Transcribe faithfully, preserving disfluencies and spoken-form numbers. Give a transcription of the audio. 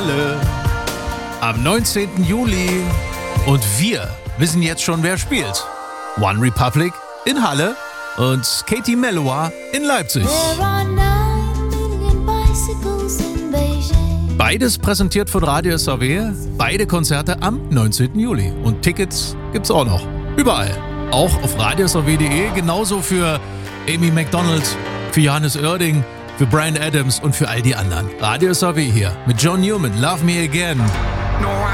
Halle am neunzehnten Juli. Und wir wissen jetzt schon, wer spielt. One Republic in Halle und Katie Melua in Leipzig. Beides präsentiert von Radio S A W. Beide Konzerte am neunzehnten Juli. Und Tickets gibt's auch noch. Überall. Auch auf radio s a w punkt d e. Genauso für Amy Macdonald, für Johannes Oerding, für Bryan Adams und für all die anderen. Radio S A W hier mit John Newman. Love Me Again.